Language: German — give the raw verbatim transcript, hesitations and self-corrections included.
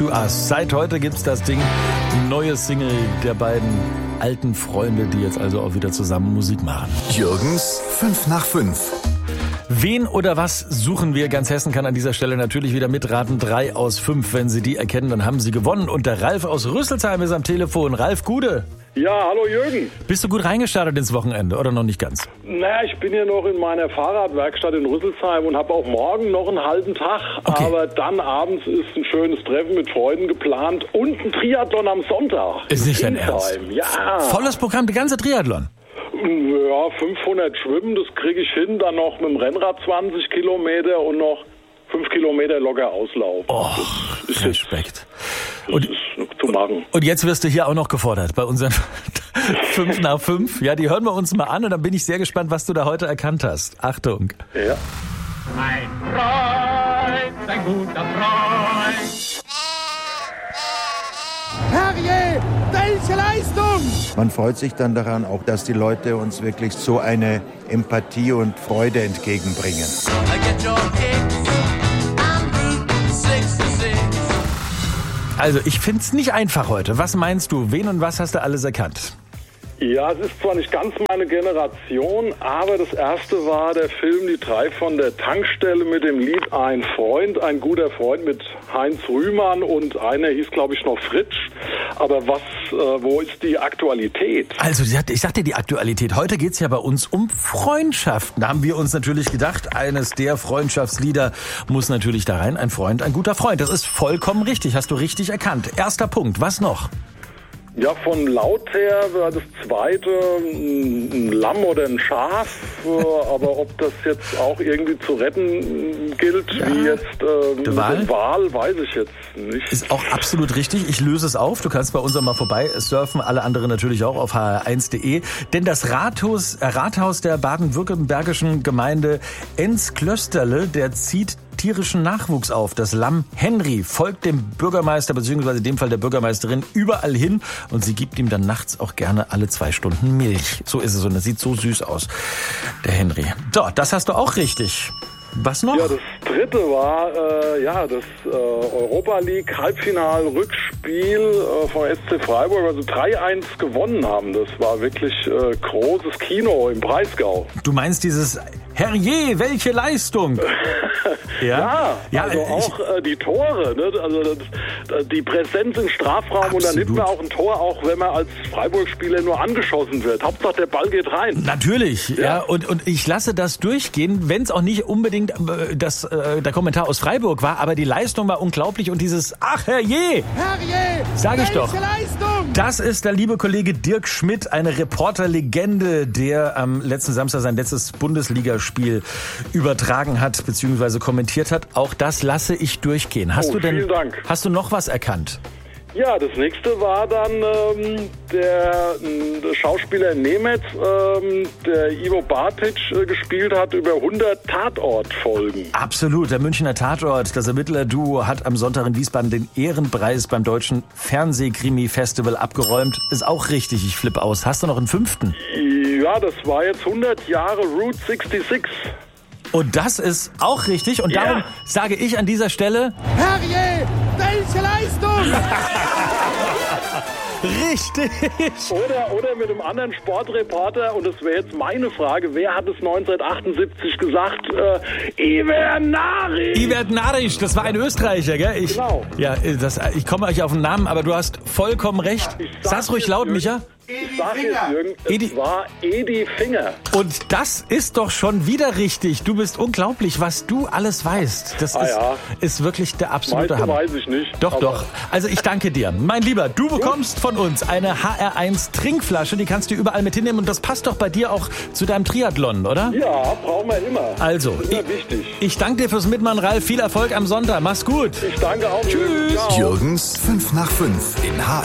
to Us. Seit heute gibt's das Ding. Neue Single der beiden alten Freunde, die jetzt also auch wieder zusammen Musik machen. Jürgens fünf nach fünf. Wen oder was suchen wir? Ganz Hessen kann an dieser Stelle natürlich wieder mitraten. Drei aus fünf. Wenn Sie die erkennen, dann haben Sie gewonnen. Und der Ralf aus Rüsselsheim ist am Telefon. Ralf, Gude. Ja, hallo Jürgen. Bist du gut reingestartet ins Wochenende oder noch nicht ganz? Naja, ich bin ja noch in meiner Fahrradwerkstatt in Rüsselsheim und habe auch morgen noch einen halben Tag. Okay. Aber dann abends ist ein schönes Treffen mit Freunden geplant und ein Triathlon am Sonntag. Ist nicht dein Ernst? Ernst? Ja. Volles Programm, die ganze Triathlon. Ja, fünfhundert Schwimmen, das kriege ich hin. Dann noch mit dem Rennrad zwanzig Kilometer und noch fünf Kilometer locker Auslauf. Oh, das ist Respekt. Das Und, ist zu machen. und jetzt wirst du hier auch noch gefordert bei unseren fünf nach fünf. Ja, die hören wir uns mal an und dann bin ich sehr gespannt, was du da heute erkannt hast. Achtung. Ja. Ein Freund, ein guter Freund. Herrje, welche Leistung! Man freut sich dann daran auch, dass die Leute uns wirklich so eine Empathie und Freude entgegenbringen. Also, ich find's nicht einfach heute. Was meinst du? Wen und was hast du alles erkannt? Ja, es ist zwar nicht ganz meine Generation, aber das erste war der Film Die drei von der Tankstelle mit dem Lied Ein Freund, ein guter Freund mit Heinz Rühmann und einer hieß, glaube ich, noch Fritsch. Aber was, äh, wo ist die Aktualität? Also, ich sagte die Aktualität. Heute geht's ja bei uns um Freundschaften. Da haben wir uns natürlich gedacht, eines der Freundschaftslieder muss natürlich da rein. Ein Freund, ein guter Freund. Das ist vollkommen richtig. Hast du richtig erkannt. Erster Punkt. Was noch? Ja, von laut her war das zweite ein Lamm oder ein Schaf, aber ob das jetzt auch irgendwie zu retten gilt, ja, wie jetzt äh, der Wal? Wal, weiß ich jetzt nicht. Ist auch absolut richtig. Ich löse es auf. Du kannst bei uns mal vorbei surfen. Alle anderen natürlich auch auf h r eins punkt de. Denn das Rathaus, äh, Rathaus der baden-württembergischen Gemeinde Enz-Klösterle, der zieht tierischen Nachwuchs auf. Das Lamm Henry folgt dem Bürgermeister bzw. dem Fall der Bürgermeisterin überall hin und sie gibt ihm dann nachts auch gerne alle zwei Stunden Milch. So ist es und das sieht so süß aus, der Henry. So, das hast du auch richtig. Was noch? Ja, das dritte war äh, ja das äh, Europa League Halbfinal-Rückspiel äh, vom S C Freiburg, also drei eins gewonnen haben. Das war wirklich äh, großes Kino im Breisgau. Du meinst dieses Herrje, welche Leistung! ja, ja, also ich, auch äh, die Tore, ne? Also das, die Präsenz im Strafraum absolut. Und dann nimmt man auch ein Tor, auch wenn man als Freiburg-Spieler nur angeschossen wird. Hauptsache der Ball geht rein. Natürlich, ja, ja und, und ich lasse das durchgehen, wenn es auch nicht unbedingt äh, das, äh, der Kommentar aus Freiburg war, aber die Leistung war unglaublich und dieses Ach herrje, Herrje, sag ich doch. Leistung! Das ist der liebe Kollege Dirk Schmidt, eine Reporterlegende, der am letzten Samstag sein letztes Bundesligaspiel übertragen hat bzw. kommentiert hat. Auch das lasse ich durchgehen. Hast oh, du denn vielen Dank. Hast du noch was erkannt? Ja, das nächste war dann ähm, der, der Schauspieler Nemetz, ähm, der Ivo Bartic äh, gespielt hat, über hundert Tatort-Folgen. Absolut, der Münchner Tatort, das Ermittlerduo, hat am Sonntag in Wiesbaden den Ehrenpreis beim Deutschen Fernsehkrimi-Festival abgeräumt. Ist auch richtig, ich flippe aus. Hast du noch einen fünften? Ja, das war jetzt hundert Jahre Route sechsundsechzig. Und das ist auch richtig. Und ja. darum sage ich an dieser Stelle... Herrje, welche Leistung! Richtig. Oder, oder mit einem anderen Sportreporter, und das wäre jetzt meine Frage, wer hat es neunzehnhundertachtundsiebzig gesagt? Äh, Evert Narisch. Evert Narisch, das war ein Österreicher, gell? Ich, genau. Ja, das, ich komme euch auf den Namen, aber du hast vollkommen recht. Sag's ruhig laut, Jürgen, Micha. Ich sag jetzt, Jürgen, es Edi. war Edi Finger. Und das ist doch schon wieder richtig. Du bist unglaublich, was du alles weißt. Das ah, ist, ja. ist wirklich der absolute Meiste Hammer. weiß ich nicht. Doch, doch. Also ich danke dir. Mein Lieber, du bekommst von uns eine H R eins Trinkflasche. Die kannst du überall mit hinnehmen. Und das passt doch bei dir auch zu deinem Triathlon, oder? Ja, brauchen wir immer. Also, immer ich, wichtig. ich danke dir fürs Mitmachen, Ralf. Viel Erfolg am Sonntag. Mach's gut. Ich danke auch. Tschüss. Ciao. Jürgens fünf nach fünf in H R